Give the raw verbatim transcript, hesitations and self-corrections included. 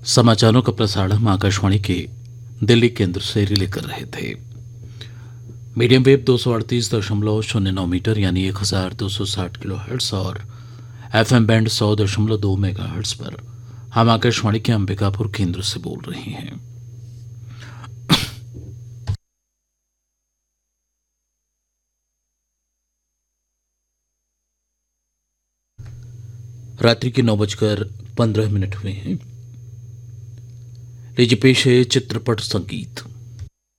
समाचारों का प्रसारण हम आकाशवाणी के दिल्ली केंद्र से रिले कर रहे थे। मीडियम वेव दो सौ अड़तीस दशमलव शून्य नौ मीटर यानी एक हजार दो सौ साठ किलो हर्ट्स और एफ एम बैंड सौ दशमलव दो मेगा हर्ट्स पर हम आकाशवाणी के अंबिकापुर केंद्र से बोल रहे हैं। रात्रि के नौ बजकर पंद्रह मिनट हुए हैं। लीजिए पेश है चित्रपट संगीत।